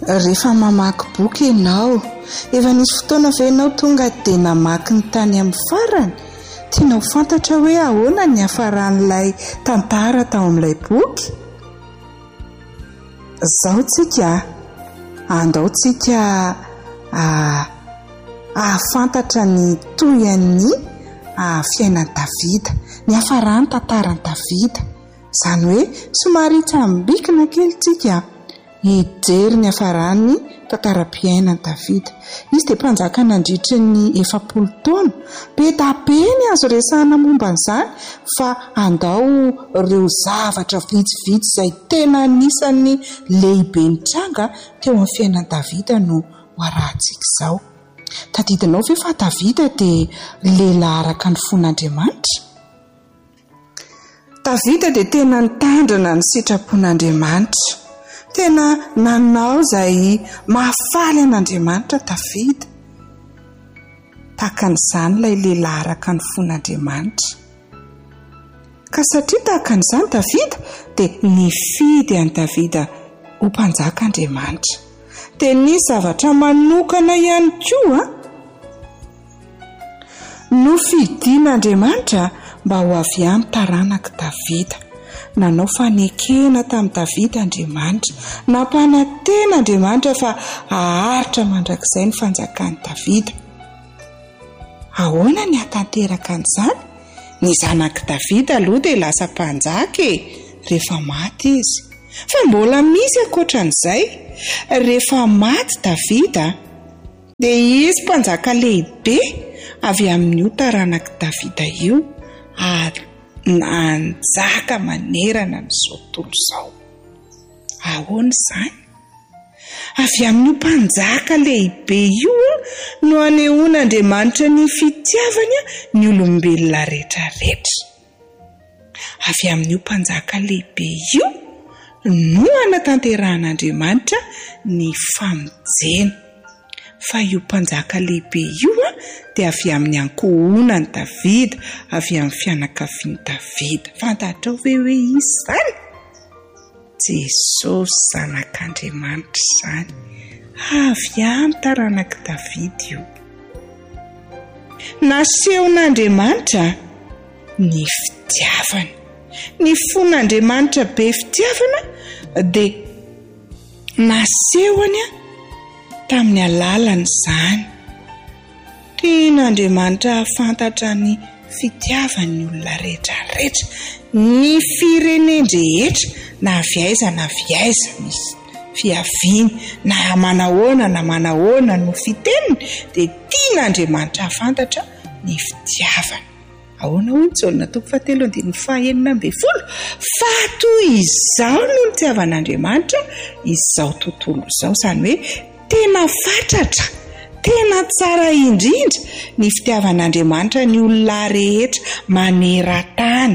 Rehefa mamaky boky ianao, efa nisy fotoana ve ianao tonga dia namaky ny tany amin'ny farany? Tianao fantatra hoe ahoana ny hafaran'ilay tantara tao amin'ilay boky? Izao tsika andao tsika ahafantatra ny toyan'ny fiainan'i Davida, ny hafarany tantaran'i Davida. Izany hoe somary tsambikina kely tsika hijery ny hafarany tantaram-piainan'i Davida. Izy dia mpanjaka nandritry ny 70 taona. Be da be ny azo resahana momba an'izany, fa andao ireo zavatra vitsivitsy izay tena anisan'ny lehibe nitranga teo amin'ny fiainan'i Davida no hoarahantsika izao. Tadidinao ve fa Davida dia lehilahy araka ny fon'Andriamanitra? Davida dia tena nitandrina ny sitrapon'Andriamanitra. Tena nanao izay mahafaly an'Andriamanitra Davida. Tahaka an'izany ilay lehilahy araka ny fon'Andriamanitra. Ka satria tahaka an'izany Davida dia nifidy an'i Davida ho mpanjak'Andriamanitra. Dia nisy zavatra manokana ihany koa nofidian'Andriamanitra mba ho avy amin'ny taranaka Davida. Nanao fanekena tamin'i Davida Andriamanitra, nampanantena Andriamanitra fa haharitra mandrakizay ny fanjakan'i Davida. Ahoana ny hatanteraka an'izany? Ny zanak'i Davida aloha dia lasa mpanjaka rehefa maty izy. Fa mbola misy ankoatran'izay. Rehefa maty Davida dia izy mpanjaka lehibe avy amin'io taranak'i Davida io, anjaka manerana n'izao tontolo izao. Ahoana izany? Avy amin'io mpanjaka lehibe io no anehoan'Andriamanitra ny fitiavana ny olombelona rehetrarehetra. Avy amin'io mpanjaka lehibe io no anatanteran'Andriamanitra ny famonjena. Fa io mpanjaka lehibe io dia avy amin'ny ankohonan'i Davida, avy amin'ny fianakavian'i Davida. Fantatrao ve hoe izy izany? Jesosy zanak'Andriamanitra izany. Avy amin'ny taranak'i Davida io. Nasehon'Andriamanitra ny fitiavana. Ny fon'Andriamanitra be fitiavana dia nasehony tamin'ny alalan'izany. Tian'Andriamanitra fantatra ny fitiavan'ny olona rehetrarehetra, ny firenendrehetra, na avy aiza na avy aiza, misy fiaviany na manahoana no fiteniny, dia tian'Andriamanitra fantatra ny fitiavana. Ahoana hoy Jaolina 7:9-10. Fa toy izao no nitiavan'Andriamanitra izao tontolo izao, izany hoe tena fatratra, tena tsara indrindra ny fitiavan'Andriamanitra ny olona rehetra maneran-tany.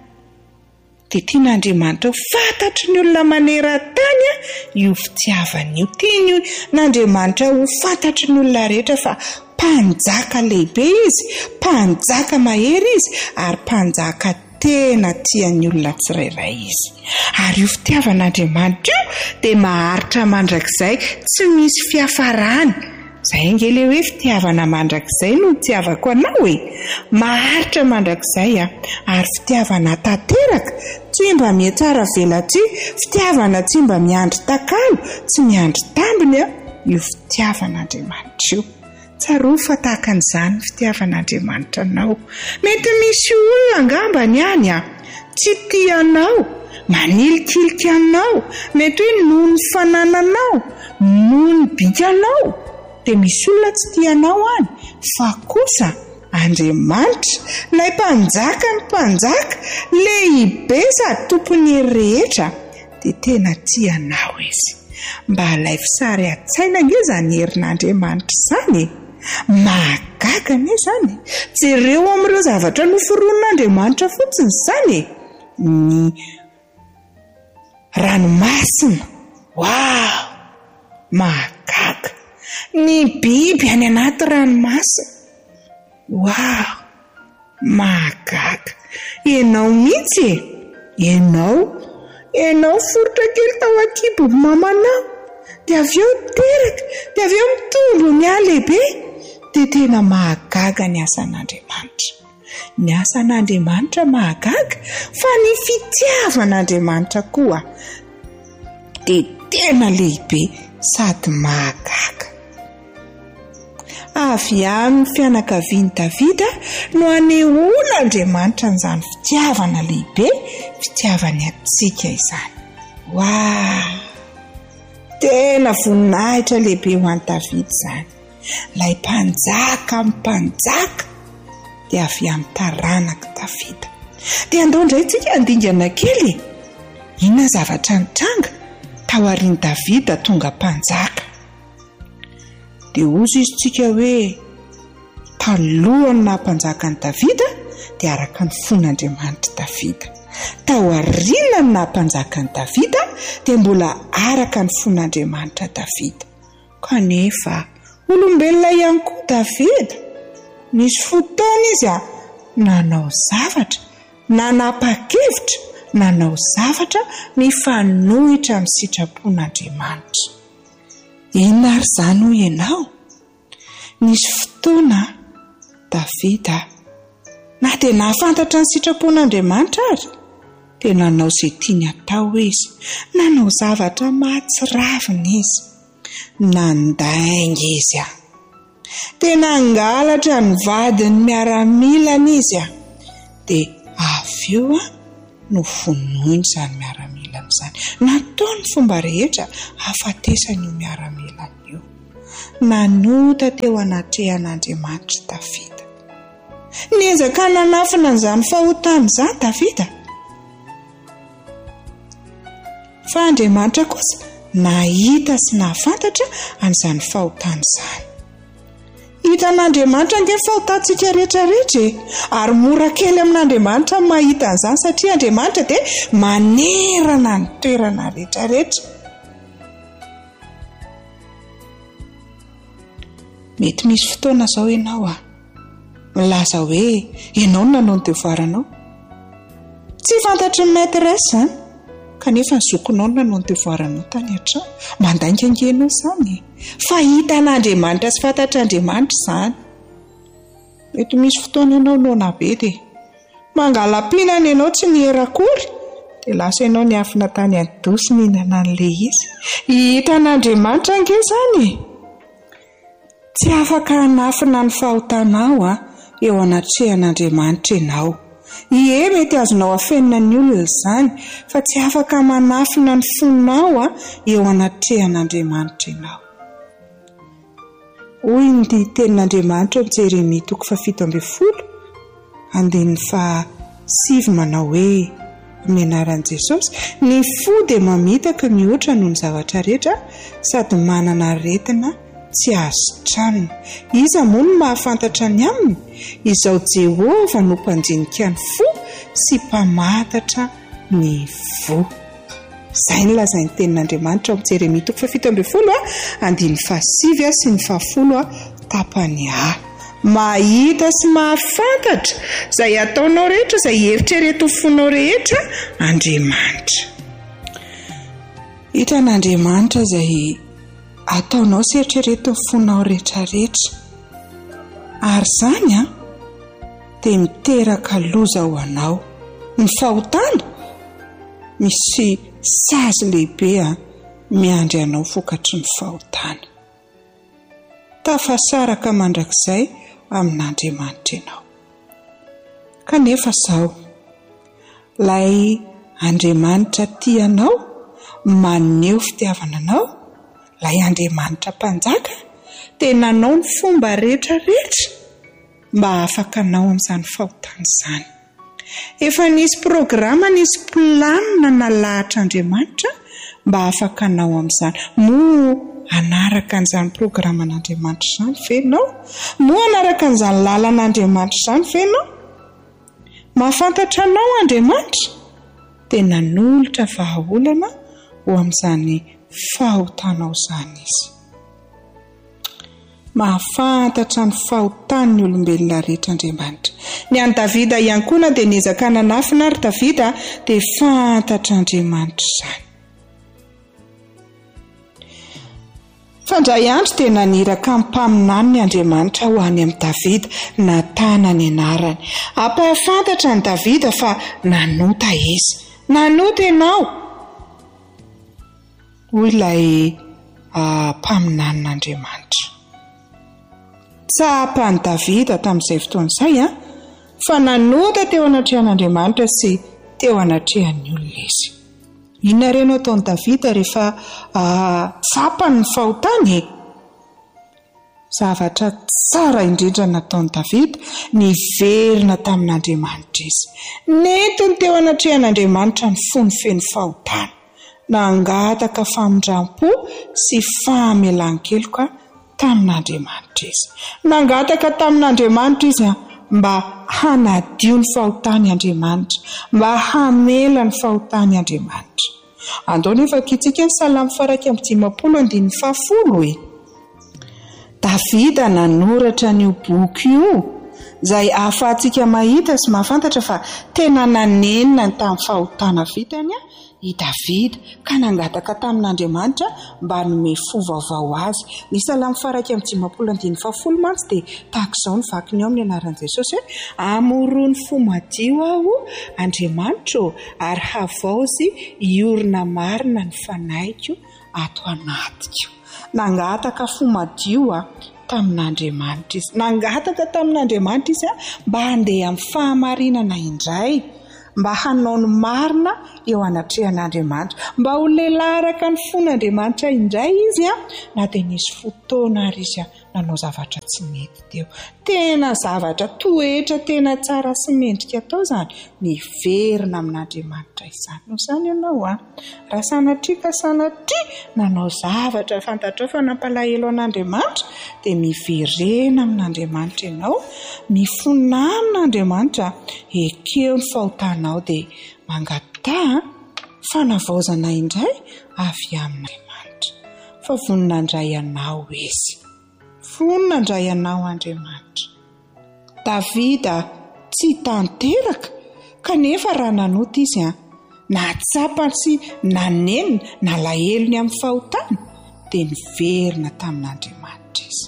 Dia tian'Andriamanitra ho fantatry ny olona maneran-tany io fitiavana io. Tian'Andriamanitra ho fantatry ny olona rehetra fa mpanjaka lehibe izy, mpanjaka mahery izy, ary mpanjaka tena tian'ny olona tsirairay izy. Ary io fitiavan'Andriamanitra io dia maharitra mandrakizay, tsy misy fiafarany. Izay angely hoe fitiavana mandrakizay no tiavako anao maharitra mandrakizay ary fitiavana tanteraka, tsy mba mihatsara velatria, fitiavana tsy mba miandry takalo, tsy miandry tambiny io fitiavan'Andriamanitra io. Tsaro fa tahaka an'izany fitiavan'Andriamanitra anao. Mety misy olona angambany ihany tsy tianao, manilikilika anao, mety hoe noho ny fanananao, noho ny bikanao, dia misy olona tsy tianao any. Fa kosa Andriamanitra, ilay mpanjaka ny mpanjaka, lehibe sady tompony rehetra, dia tena tianao izy. Mba ilay fisary an-tsaina nge izany herin'Andriamanitra izany. Mahagaga anie izany. Jereo amin'ireo zavatra noforon'Andriamanitra fotsiny izany. Ny ranomasina, wow, mahagaga. Ny biby any anaty ranomasina, wow, mahagaga. Ianao mihitsy, ianao forotra kely tao akibo mamanao, dia avy eo teraka dia avy eo mitombo ny lehibe dia tena mahagaga ny asan'Andriamanitra. Ny asan'Andriamanitra mahagaga fa ny fitiavan'Andriamanitra koa dia tena lehibe sady mahagaga. Avy amin'ny fianakavian'i Davida no anehoan'Andriamanitra n'izany fitiavana lehibe, fitiavany antsika izany. Tena voninahitra lehibe ho an'i Davida izany. Ilay mpanjaka amin'ny mpanjaka dia avy amin'ny taranaka Davida. Dia andao indray tsika andingana kely. Inona zavatra nitranga tao aorian'i Davida tonga mpanjaka? Dia ozy izy tsika hoe talohany nampanjakan'i Davida dia araka ny fon'Andriamanitra Davida. Tao aorianany nampanjakan'i Davida dia mbola araka ny fon'Andriamanitra Davida. Kanefa olombelona ihany koa Davida. Nisy fotoana izy nanao zavatra, nanapa-kevitra, nanao zavatra mifanohitra amin'ny sitrapon'Andriamanitra. Inona ary izany ho ianao? Nisy fotoana Davida na dia nahafantatra ny sitrapon'Andriamanitra ary dia nanao izay tiany atao izy, nanao zavatra mahatsiravina izy, nandainga izy dia nangalatra ny vadiny miaramilana izy dia avy eo no vonoiny izany miaramilana izany. Nataony fomba rehetra hafatesany io miaramilana io. Nanota teo anatrehan'Andriamanitra Davida. Niezaka nanafina an'izany fahotana izany Davida. Fa Andriamanitra kosa nahita sy nahafantatra an'izany fahotana izany. Hitan'Andriamanitra ange fahotantsika rehetrarehetra ary mora kely amin'Andriamanitra mahita an'izany satria Andriamanitra dia manerana ny toerana rehetrarehetra. Mety misy fotoana izao ianao milaza hoe ianao no nanao ny devoiranao. Tsy fantatry ny maîtresse izany kanefa ny zokonao no nanao ny devoiranao tany an-trano. Mandainga angenao izany. Fa hitan'Andriamanitra sy fantatr'Andriamanitra izany. Mety misy fotoana ianao nona be dia mangalam-pihinana ianao tsy nierakory dia lasa ianao niafina tany an-doso mihinana an'ilay izy. Hitan'Andriamanitra ange izany. Tsy afaka hanafina ny fahotanao eo anatrehan'Andriamanitra ianao. Mety azonao afenina ny olona izany fa tsy afaka manafina ny fonao eo anatrehan'Andriamanitra ianao. Hoy ny tenin'Andriamanitra amin'ny Jeremia 7:7 manao hoe amin'ny anaran'i Jesosy, ny fo dia mamitaka mihoatra noho ny zavatra rehetra sady manana aretina tsy azo tranona. Iza moa no mahafantatra ny aminy? Izao Jehova no mpanjinika ny fo sy mpamatatra ny vo. Izay ny lazain'ny tenin'Andriamanitra amin'ny Jeremia 7:7 sy ny 10 tapany A. Mahita sy mahafantatra izay ataonao rehetra, izay eritrereto fonao rehetra Andriamanitra. Hitan'Andriamanitra izay ataonao sy eritrereto fonao rehetrarehetra. Ary izany dia miteraka loza ho anao. Ny fahotana misy sazy lehibe miandry anao vokatry ny fahotana. Tafasaraka mandrakizay amin'Andriamanitra ianao. Kanefa izao, ilay Andriamanitra tianao maneho fitiavana anao, ilay Andriamanitra mpanjaka dia nanao ny fomba rehetrarehetra mba afaka anao amin'izany fahotana izany. Efa nisy programa, nisy planina nalahatr'Andriamanitra mba afaka anao amin'izany. Moa anaraka an'izany programan'Andriamanitra izany venao? Moa anaraka an'izany lalan'Andriamanitra izany venao? Mahafantatra anao Andriamanitra dia nanolotra vahaolana ho amin'izany fahotanao izany izy. Mahafantatra ny fahotan'ny olombelona rehetra Andriamanitra. Ny an'i Davida ihany koa na dia niezaka nanafina ary Davida dia fantatra Andriamanitra izany. Fandray andro dia naniraka amin'ny mpaminany ny Andriamanitra ho any amin'ny Davida natana ny anarany. Ampahafantatra ny Davida fa nanota izy. Nanota ianao hoy ilay mpaminan'Andriamanitra. Tsapany Davida tamin'izay fotoana izay fa nanota teo anatrehan'Andriamanitra sy teo anatrehan'ny olona izy. Inona reno ataon'i Davida rehefa tsapany ny fahotany? Zavatra tsara indrindra nataon'i Davida, niverina tamin'Andriamanitra izy. Nentiny teo anatrehan'Andriamanitra ny fony feno fahotany. Nangataka famindram-po sy fahamelan-keloka tamin'Andriamanitra izy. Nangataka tamin'Andriamanitra izy mba hanadio ny fahotany Andriamanitra, mba hamela ny fahotany Andriamanitra. Andao nefa kitsika ny Salamo 150:10. Davida nanoratra n'io boky io, izay ahafahantsika mahita sy mahafantatra fa tena nanenina ny tamin'ny fahotana vitany i Davida, ka nangataka tamin'Andriamanitra mba nome fo vaovao azy. Ny Salamo 150:10 mantsy dia tahaka izao ny vakiny ao amin'ny anaran'i Jesosy hoe: amorony fo madio aho Andriamanitra, ary havaozy iorina marina ny fanaiko ato anatiko. Nangataka fo madio tamin'Andriamanitra izy. Nangataka tamin'Andriamanitra izy mba handeha amin'ny fahamarinana indray, mba hanao ny marina eo anatrehan'Andriamanitra, mba ho lelaraka ny fon'Andriamanitra indray izy na dia nisy fotoana ary izy nanao zavatra tsy mety teo. Tena zavatra toetra tena tsara sy mendrika tao izany, niverina amin'Andriamanitra izany. No izany ianao raha sanatria nanao zavatra fantatrao fa nampalahelo an'Andriamanitra, dia miverena amin'Andriamanitra ianao, mifona amin'Andriamanitra, ekeo ny fahotanao dia mangata fanavaozana indray avy amin'Andriamanitra. Fa vonina indray ianao izy. Vonina indray ianao Andriamanitra. Davida tsy tanteraka, kanefa raha nanota izy natsapany sy nanenina nalahelo ny amin'ny fahotany, dia niverina tamin'Andriamanitra izy.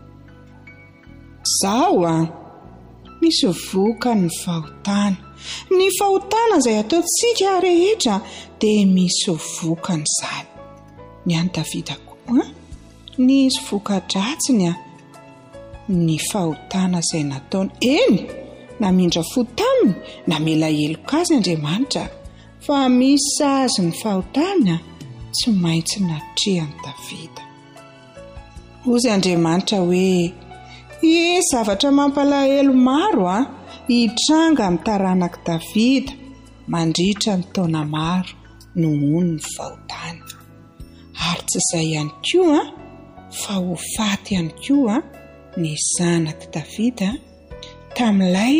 Izao misy voka ny fahotana. Ny fahotana izay ataontsika rehetra dia misy vokany izany. Ny an'i Davida koa nisy voka-dratsiny ny fahotana izay nataony. Eny, namindra fo taminy, namela heloka azy Andriamanitra, fa misy azy ny fahotana tsy maintsy natrehan'i Davida. Hozy Andriamanitra hoe: zavatra mampalahelo maro hitranga amin'ny taranaka Davida, mandritra ny taona maro nohony ny fahotany. Ary tsy izay ihany koa fa ho faty ihany koa ny zanaka Davida tamin'ilay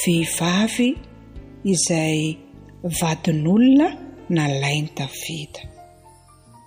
vehivavy izay vadin'olona nalainy Davida.